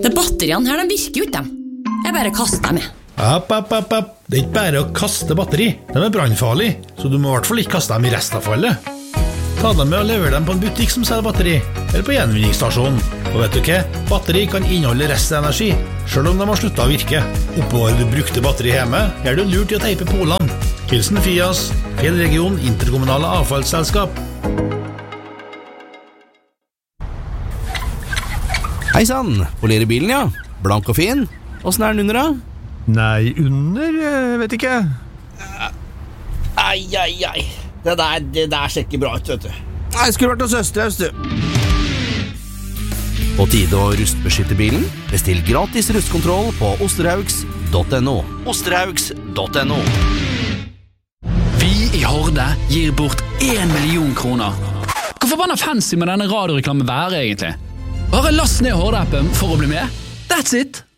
De batteriene her, de virker jo ikke dem. Jeg bare kaster dem med. App. Det ikke bare å kaste batteri. De brannfarlige, så du må I hvert fall ikke kaste dem I restavfallet. Ta dem med og levere dem på en butikk som selger batteri, eller på gjenvinningsstasjonen. Og vet du hva? Batteri kan inneholde restenergi, selv om de har sluttet å virke. Oppbevarer du brukte batteri hjemme, er det lurt I å teipe polene. Hilsen Fias, Fjellregion Interkommunale Avfallsselskap. Hei sann, polerer bilen ja. Blank og fin. Hvordan den under da? Nei, vet ikke. Ai. Det der ser ikke bra ut, vet du. Nei, skulle vært hos Østerhaus, du. På tide å rustbeskytte bilen? Bestill gratis rustkontroll på osterhaugs.no. Osterhaugs.no. Vi I Horde gir bort 1 million kroner. Hvor forbannet fancy med denne radioreklame være egentlig? Bare last ned Horde-appen for å bli med. That's it!